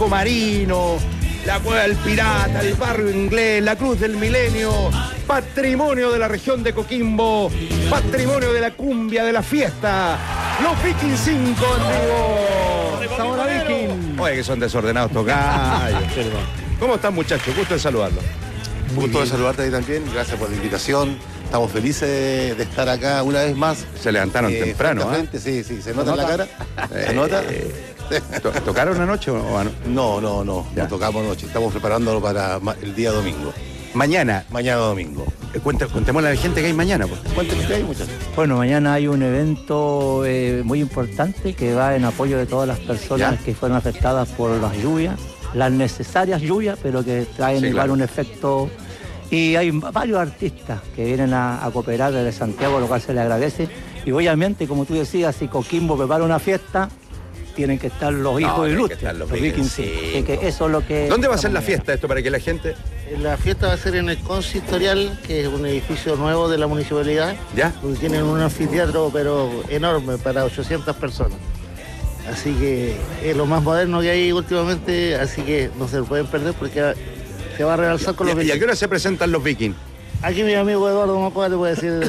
Arco Marino, la Cueva del Pirata, el Barrio Inglés, la Cruz del Milenio, patrimonio de la región de Coquimbo, patrimonio de la cumbia, de la fiesta. Los Vikings 5 en vivo. Sabor a Viking. Oye, que son desordenados tocayos. ¿Cómo están, muchachos? Gusto de saludarlos. Gusto de saludarte ahí también. Gracias por la invitación. Estamos felices de estar acá una vez más. Se levantaron temprano, ¿eh? Sí, se nota en la cara. ¿Se nota? ¿Tocaron anoche o no? No tocamos anoche. Estamos preparándolo para el día domingo. Mañana domingo. Contémosle a la gente que hay mañana, pues. Cuéntenos qué hay, muchachos. Bueno, mañana hay un evento muy importante que va en apoyo de todas las personas que fueron afectadas por las lluvias, las necesarias lluvias, pero que traen igual un efecto. Y hay varios artistas que vienen a cooperar desde Santiago, lo cual se les agradece. Y obviamente, como tú decías, si Coquimbo prepara una fiesta, tienen que estar los hijos ilustres, los Vikings. Que eso es lo que... ¿Dónde va a ser la fiesta esto para que la gente...? La fiesta va a ser en el consistorial, que es un edificio nuevo de la municipalidad. ¿Ya? Donde tienen un anfiteatro, pero enorme, para 800 personas. Así que es lo más moderno que hay últimamente, así que no se lo pueden perder porque se va a realzar con los Vikings. ¿Y a qué hora se presentan los Vikings? Aquí mi amigo Eduardo Mocoa te puede decir...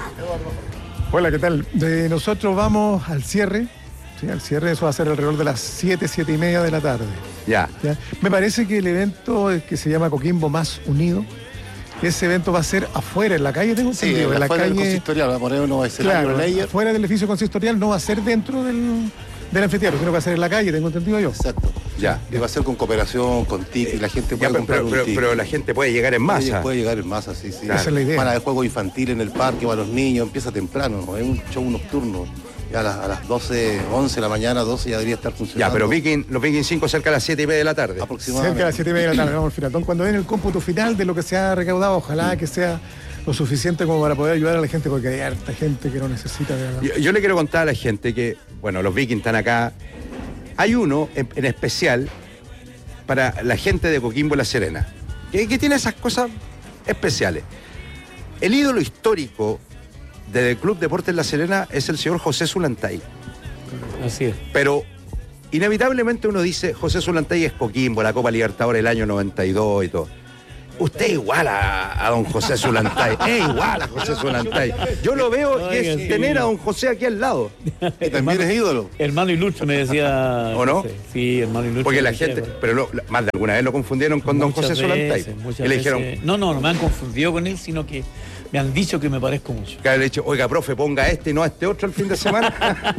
Hola, ¿qué tal? Nosotros vamos al cierre. Sí, al cierre eso va a ser alrededor de las 7:30 de la tarde. Ya. Me parece que el evento que se llama Coquimbo Más Unido, ese evento va a ser afuera, en la calle, tengo entendido. En la calle del consistorial, va a poner unos escenarios. Claro, afuera del edificio consistorial, no va a ser dentro del anfiteatro, sino que va a ser en la calle, tengo entendido yo. Exacto. Ya. Y va a ser con cooperación, con TIC, y la gente puede comprar un TIC. Pero la gente puede llegar en masa. Puede llegar en masa, sí. Esa es la idea. Van a haber juegos infantiles en el parque para los niños, empieza temprano, ¿no? Es un show nocturno. Ya a las 12, 11 de la mañana, 12 ya debería estar funcionando. Ya, pero los Vikings 5 cerca a las 7:30 de la tarde. Cerca a las 7:30 de la tarde, vamos al final. Entonces, cuando ven el cómputo final de lo que se ha recaudado, ojalá que sea lo suficiente como para poder ayudar a la gente, porque hay harta gente que no necesita. Yo le quiero contar a la gente que, bueno, los Vikings están acá. Hay uno en especial para la gente de Coquimbo y La Serena, que tiene esas cosas especiales. El ídolo histórico del Club Deportes La Serena es el señor José Zulantay. Así es. Pero inevitablemente uno dice, José Zulantay es Coquimbo, la Copa Libertadores del año 92 y todo. Usted es igual a don José Zulantay, es igual a José Zulantay. Yo lo veo y es tener a don José aquí al lado. Y también es ídolo. Hermano ilustre me decía. ¿O no? Sí, hermano ilustre. Porque la gente, pero más de alguna vez lo confundieron con don José Zulantay. Y le dijeron, no me han confundido con él, sino que me han dicho que me parezco mucho. Que le he dicho, oiga, profe, ponga este y no a este otro el fin de semana.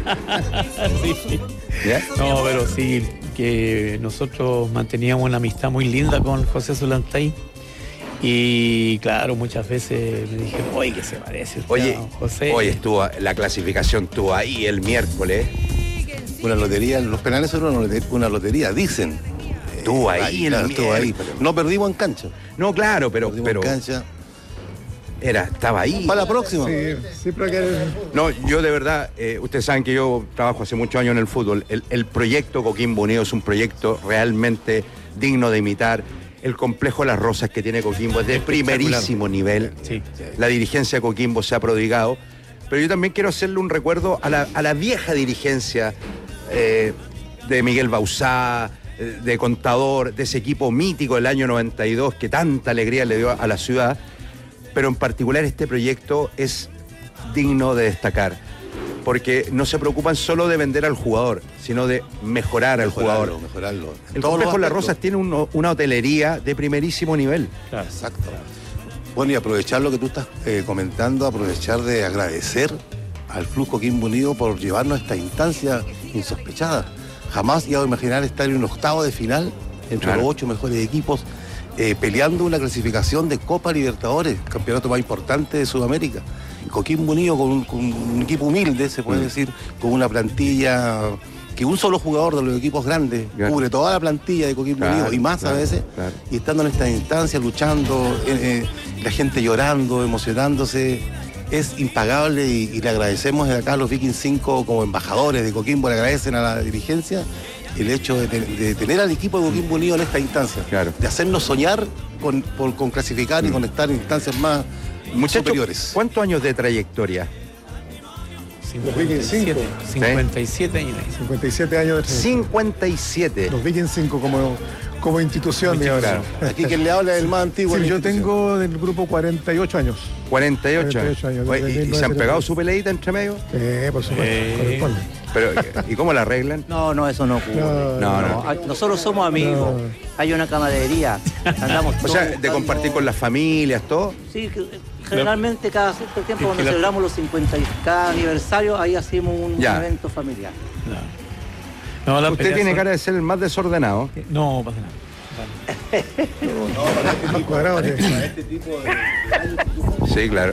Sí. ¿Yeah? No, pero sí, que nosotros manteníamos una amistad muy linda con José Zulantay. Y claro, muchas veces me dijeron, oye, que se parece usted a José. Hoy la clasificación estuvo ahí el miércoles. Una lotería, los penales son una lotería, dicen. Estuvo ahí claro, estuvo ahí. No perdimos en cancha. No, claro, pero en cancha. Estaba ahí. Para la próxima. Sí, pero que... No, yo de verdad, ustedes saben que yo trabajo hace muchos años en el fútbol. El proyecto Coquimbo Unido es un proyecto realmente digno de imitar. El complejo Las Rosas que tiene Coquimbo es de primerísimo nivel. Sí. La dirigencia de Coquimbo se ha prodigado. Pero yo también quiero hacerle un recuerdo a la vieja dirigencia de Miguel Bauzá, de Contador, de ese equipo mítico del año 92 que tanta alegría le dio a la ciudad. Pero en particular este proyecto es digno de destacar, porque no se preocupan solo de vender al jugador, sino de mejorar al jugador. Mejorarlo. El complejo Las Rosas tiene una hotelería de primerísimo nivel. Claro. Exacto. Bueno, y aprovechar lo que tú estás comentando, aprovechar de agradecer al Club Coquimbo Unido por llevarnos a esta instancia insospechada. Jamás iba a imaginar estar en un octavo de final entre los 8 mejores equipos, peleando una clasificación de Copa Libertadores, campeonato más importante de Sudamérica. Coquimbo Unido con un equipo humilde, se puede decir, con una plantilla que un solo jugador de los equipos grandes cubre toda la plantilla de Coquimbo Unido y más a veces, y estando en esta instancia, luchando, la gente llorando, emocionándose, es impagable y le agradecemos desde acá a los Vikings 5 como embajadores de Coquimbo, le agradecen a la dirigencia el hecho de tener al equipo de Coquimbo Unido en esta instancia, de hacernos soñar con clasificar y con estar en instancias más Muchachos, superiores. ¿Cuántos años de trayectoria? Los Vikings 5. 57 años. 57 años de trayectoria. 57. Los Vikings 5 como institución, digamos. Claro. Aquí quien le habla es el más antiguo. Sí, de la yo institución. tengo del grupo 48 años. 48 años. 48 años, Oye, desde ¿y se han 1973. pegado su peleita entre medio? Por supuesto, corresponde. Pero, ¿y cómo la arreglan? No, eso no ocurre. No. Nosotros somos amigos. No. Hay una camaradería. Andamos O todos sea, de buscando- compartir con las familias, todo. Sí, generalmente cada cierto tiempo cuando la- celebramos los 50 cada aniversario, ahí hacemos un Ya. evento familiar. No, las Usted peleas tiene son- cara de ser el más desordenado. No pasa nada. Más cuadrado, sí. Sí, claro.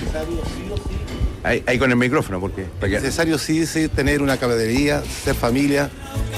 Ahí con el micrófono, porque. Es necesario sí tener una camaradería, ser familia,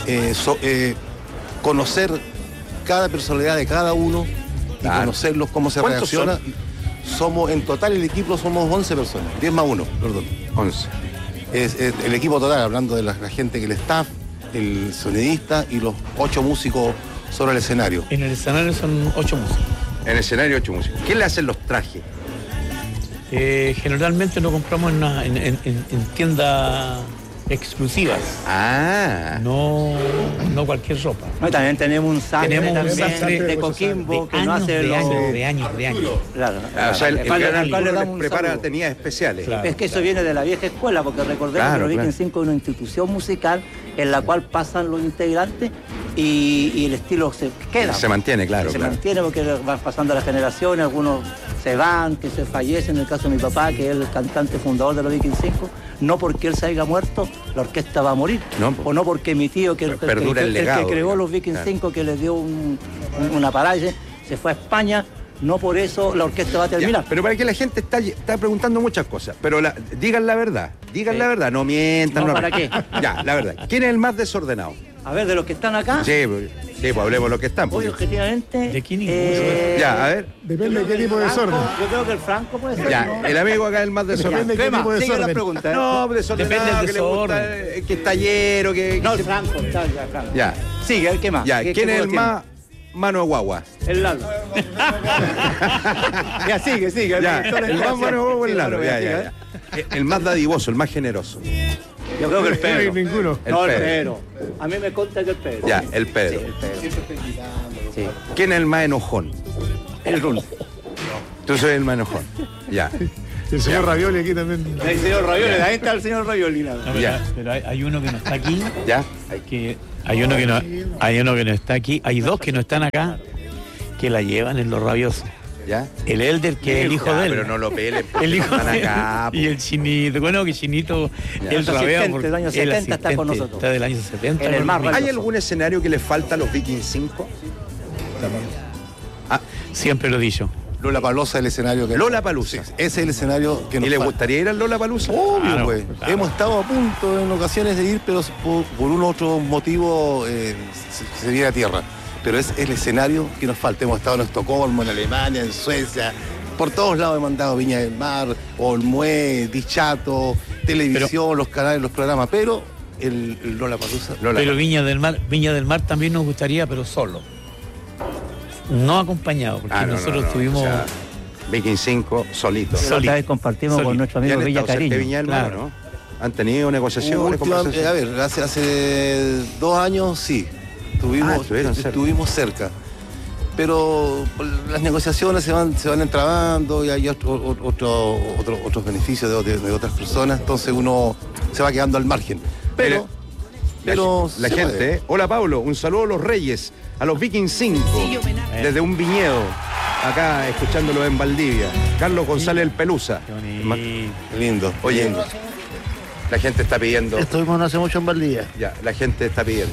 conocer cada personalidad de cada uno y Claro. conocerlos, cómo se ¿Cuántos reacciona. Somos, en total el equipo somos 11 personas, 10 más 1, perdón. 11. Es el equipo total, hablando de la gente que el staff, el sonidista y los 8 músicos sobre el escenario. En el escenario son 8 músicos. En escenario, 8 músicos. ¿Quién le hacen los trajes? Generalmente lo compramos en tiendas exclusivas. Ah. No cualquier ropa. No, y también tenemos un sastre Tenemos un también sastre de Coquimbo que no hace de los... años. Claro, O sea, el cual le gran Arturo damos les un prepara saludo. tenidas especiales. Claro. Es que eso viene de la vieja escuela, porque recordemos Claro, que los claro. Vikings 5 es una institución musical en la cual pasan los integrantes y el estilo se queda. Se mantiene, claro. se claro. mantiene porque van pasando las generaciones, algunos se van, que se fallecen, en el caso de mi papá, que es el cantante fundador de los Vikings 5, no porque él se haya muerto, la orquesta va a morir, No, po. o no porque mi tío, que Perdura el legado, que creó digamos. los Vikings Claro. 5, que le dio una paralle, se fue a España, no por eso la orquesta va a terminar. Ya, pero para que la gente está preguntando muchas cosas, pero digan la verdad, la verdad, no mientan. No, ¿para qué? Ya, la verdad. ¿Quién es el más desordenado? A ver, de los que están acá, Sí, pues hablemos de los que están. hoy porque- objetivamente... ¿De qué ninguno? Ya, a ver. Depende de qué tipo de desorden. Yo creo que el Franco puede ser. Ya, ¿no? el amigo acá es el más desordenado. Depende de qué Crema, tipo de sigue la desorden. pregunta. No, desordenado, Depende del que le gusta, desorden. que es tallero, que... No, que el Franco, está ya, Franco. Ya, Sigue, a ver, ¿qué más? ya. ¿Qué ¿Quién es el tiene? más mano de guagua? El Lalo. Ya, sigue. Ya, el más mano de guagua es el Lalo. Ya. El más dadivoso, el más generoso. Yo creo que el No hay Pedro. ninguno. El No, el Pedro. Pedro. A mí me consta que el Pedro. Ya, el Pedro. Sí, el Pedro. Sí. ¿Quién es el más enojón? El Rulo. Tú soy el más enojón. Ya. Y el señor Ravioli aquí también. El señor Ravioli, ahí está el señor Ravioli. No, pero Ya. pero hay uno que no está aquí. ¿Ya? Hay uno que no está aquí. Hay dos que no están acá que la llevan en los rabiosos. ¿Ya? El Elder, que es el hijo Ya, de él. pero no lo pelen, porque El hijo están de él. acá. Y el Chinito. Bueno, que Chinito, Ya. él El rabea asistente porque del año el 70 está con asistente nosotros. Está del año 70. En el más conmigo. ¿Hay algún escenario que le falta a los Vikings 5? Siempre lo he dicho. Lollapalooza es el escenario que... Lollapalooza. Sí, ese es el escenario que nos ¿Y le falta. gustaría ir al Lollapalooza? Obvio, Claro, pues. claro. Hemos estado a punto en ocasiones de ir, pero por un otro motivo se viene a tierra. Pero es el escenario que nos falta. Hemos estado en Estocolmo, en Alemania, en Suecia. Por todos lados hemos mandado Viña del Mar, Olmué, Dichato, televisión, los canales, los programas. Pero el Lollapalooza... Pero Viña del Mar también nos gustaría, pero solo. No acompañado, porque nosotros tuvimos... O sea, Viking 5 solito. La otra vez compartimos con Solito. nuestro ¿Ya amigo han Villa estado cerca de Cariño. Viña del Mar, Claro. no? ¿Han tenido negociaciones, conversaciones? A ver, hace 2 años sí. Estuvimos cerca. Pero las negociaciones se van entrabando y hay otros beneficios de otras personas, entonces uno se va quedando al margen. Pero La se gente, puede. hola Pablo, un saludo a los Reyes, a los Vikings 5, desde un viñedo, acá escuchándolo en Valdivia. Carlos González el Pelusa. Qué bonito. Lindo. Oye, lindo. la gente está pidiendo, Estuvimos no hace mucho en Valdivia. ya, la gente está pidiendo.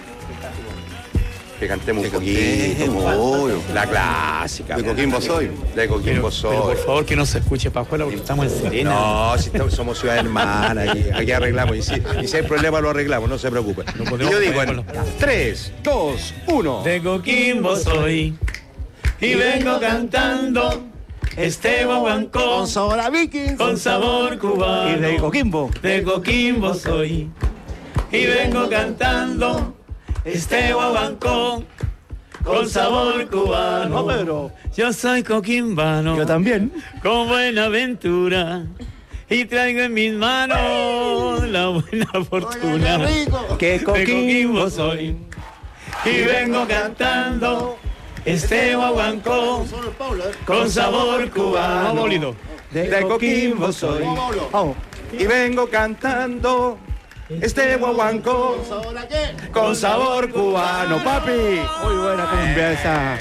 Que cantemos un Que poquito. cantemos, obvio. La clásica. De Coquimbo soy. De Pero, Coquimbo pero soy. por favor que no se escuche para afuera porque estamos en Serena. No, si somos ciudad hermana, aquí arreglamos. Y si hay problema lo arreglamos, no se preocupe. No Y podemos yo digo poner en con los- 3, 2, 1. De Coquimbo soy y vengo cantando este guaguancó sabor a Vikings. con sabor cubano. Y de Coquimbo. De Coquimbo soy y vengo cantando este guaguancó con sabor cubano. No, Pedro. Yo soy coquimbano. Yo también. Con buena aventura y traigo en mis manos la buena fortuna que Coquimbo soy. Y vengo cantando este guaguancó con sabor cubano. De Coquimbo soy. Y vengo cantando este guaguancó con sabor cubano. Papi. Muy buena cumbia esa.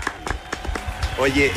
Oye,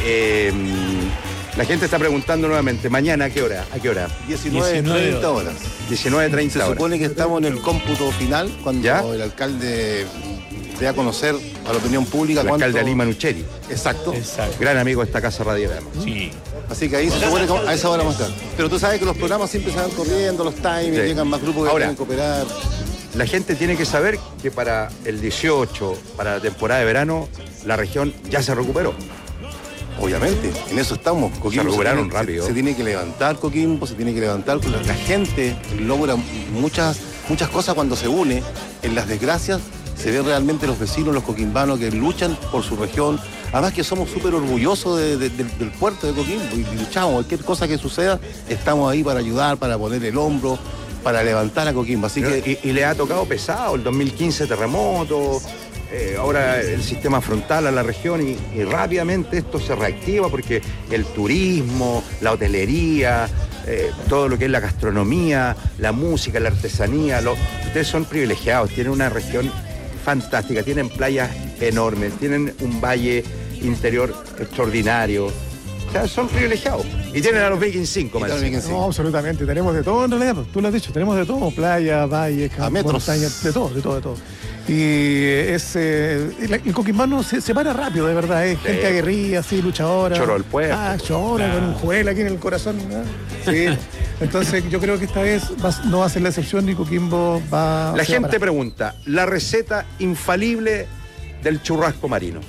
la gente está preguntando nuevamente, ¿mañana a qué hora? ¿A qué hora? 19:30 horas. 19:30 Se horas. supone que estamos en el cómputo final cuando ¿Ya? el alcalde dé a conocer a la opinión pública El cuánto... alcalde Ali Manucheri, Exacto. Exacto. gran amigo de esta casa radial. Sí. Así que ahí se supone que a esa hora vamos a estar. Pero tú sabes que los programas siempre se van corriendo, los timings, Sí. llegan más grupos que Ahora, tienen que operar. La gente tiene que saber que para el 18, para la temporada de verano, la región ya se recuperó. Obviamente, en eso estamos. Coquimbo recuperaron tiene- rápido. Se tiene que levantar Coquimbo, se tiene que levantar. La gente logra muchas cosas cuando se une. En las desgracias se ve realmente los vecinos, los coquimbanos que luchan por su región. Además que somos súper orgullosos del puerto de Coquimbo y luchamos. Cualquier cosa que suceda, estamos ahí para ayudar, para poner el hombro, para levantar a Coquimbo. Así que Y le ha tocado pesado, el 2015 terremoto, ahora el sistema frontal a la región y rápidamente esto se reactiva porque el turismo, la hotelería, todo lo que es la gastronomía, la música, la artesanía, ustedes son privilegiados, tienen una región fantástica, tienen playas enormes, tienen un valle interior extraordinario. O sea, son privilegiados. Y tienen a los Viking 5, y más también encima. que sí. No, absolutamente. Tenemos de todo en realidad. Pues, tú lo has dicho, tenemos de todo. Playa, valles, metros. montañas, de todo. Y el coquimbano se para rápido, de verdad. Es gente aguerrida, así, luchadora. Choro del puerto. Chora, con un juez aquí en el corazón. ¿no? Sí. Entonces yo creo que esta vez no va a ser la excepción y Coquimbo va La se va a gente parar. pregunta, la receta infalible del churrasco marino.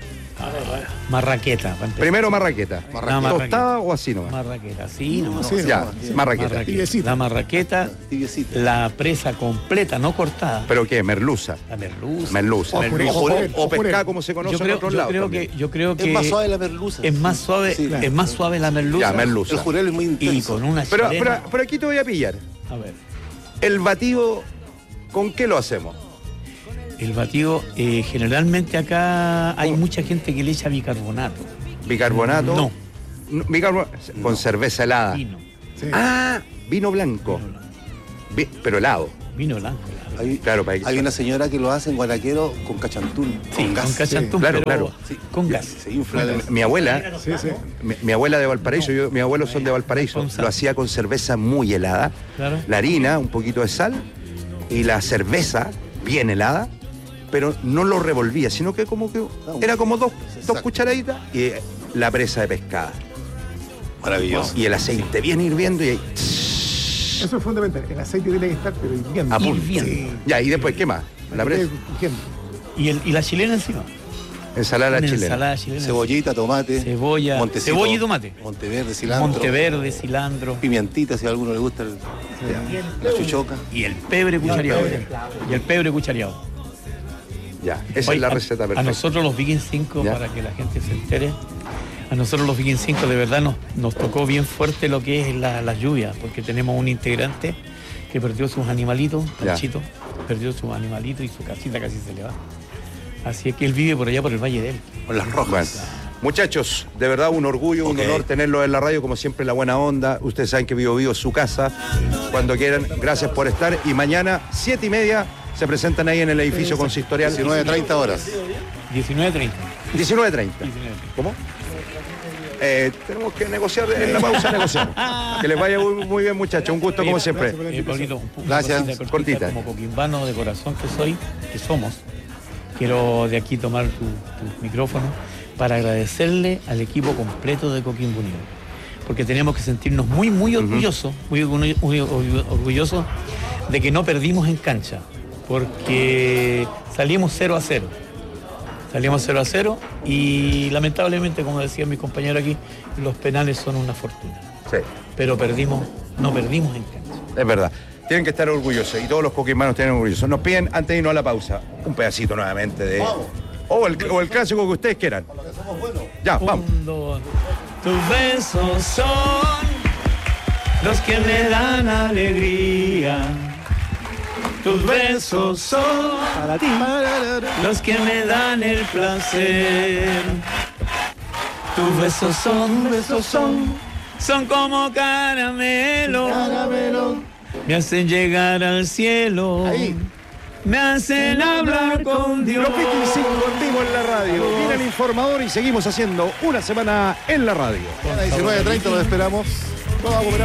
Marraqueta. para empezar. Primero marraqueta. Marraqueta. ¿Tostada o así nomás? Marraqueta, sí, no. Sí, Ya, no, marraqueta. Tibiecita. La marraqueta, Tibiecita. la presa completa, no cortada. ¿Pero qué? Merluza. La merluza. Merluza. O jurel, o jurel, O o jurel. pescado como se conoce Yo en otros lados. también. creo que Es más suave la merluza. es más suave, Sí, claro. es más suave la merluza. Ya, merluza. El jurel es muy Y intenso. con una Pero chilena. aquí te voy a pillar. A ver, El batido, ¿con qué lo hacemos? el batido, generalmente acá hay mucha gente que le echa bicarbonato. ¿Bicarbonato? No. Con cerveza helada. Vino. Sí. Ah, vino blanco. Pero helado. Vino blanco. Claro. Hay, Claro, para que- hay una señora que lo hace en Guaraquero con cachantún, Sí, con gas. con cachantún, claro, pero claro. Sí. con gas. Se infla. Mi abuela, Sí, sí. mi abuela de Valparaíso, mis abuelos son de Valparaíso, Con sal. lo hacía con cerveza muy helada, Claro. la harina, un poquito de sal y la cerveza bien helada, pero no lo revolvía, sino que como que era como dos Exacto. cucharaditas y la presa de pescada. Maravilloso. Y el aceite bien hirviendo y ahí, Eso es fundamental. El aceite tiene que estar, pero hirviendo. a punto. Hirviendo. Sí. Ya, y después, ¿qué más? La presa, Hirviendo. Y la chilena encima. ensalada Una chilena. ensalada chilena. Cebollita, tomate. Cebolla, Montecito, cebolla y tomate. Monteverde, cilantro. Monteverde, cilantro. Pimientita, si a alguno le gusta la chuchoca. Y el pebre cuchareado. Y el pebre cuchareado. Ya, esa Oye, es la receta a perfecta. nosotros los Viking 5, Ya. para que la gente se entere, a nosotros los Viking 5 de verdad nos tocó bien fuerte lo que es la lluvia, porque tenemos un integrante que perdió sus animalitos, Ya. Panchito, perdió sus animalitos y su casita casi se le va. Así es que él vive por allá por el Valle de él. Con las rojas. Bueno, muchachos, de verdad un orgullo, un Ok. honor tenerlos en la radio, como siempre la buena onda. Ustedes saben que Vivo Vivo es su casa. Cuando quieran, gracias por estar. Y mañana, 7:30, se presentan ahí en el edificio consistorial. 19:30 horas. 19:30. 19:30. ¿Cómo? Tenemos que negociar en la pausa, negociamos. Que les vaya muy bien, muchachos. Un gusto como siempre. Pablito, una Gracias. cosita Cortita. Como coquimbano de corazón que somos, quiero de aquí tomar tu micrófono para agradecerle al equipo completo de Coquimbo Unido. Porque tenemos que sentirnos muy orgullosos, muy orgullosos de que no perdimos en cancha. Porque salimos 0-0. Salimos 0-0 y lamentablemente, como decían mis compañeros aquí, los penales son una fortuna. Sí, Pero no perdimos en cancha. es verdad. Tienen que estar orgullosos y todos los coquimbanos tienen orgullosos. Nos piden, antes de irnos a la pausa, un pedacito nuevamente de... O el clásico que ustedes quieran. Ya, vamos. Tus besos son los que me dan alegría. Tus besos son Para ti. los que me dan el placer. Tus besos son como caramelo. Me hacen llegar al cielo. Ahí. Me hacen hablar con Dios. Los Beatles 5 en vivo en la radio. Viene el informador y seguimos haciendo una semana en la radio. A las 19:30 los esperamos. Todos a comer.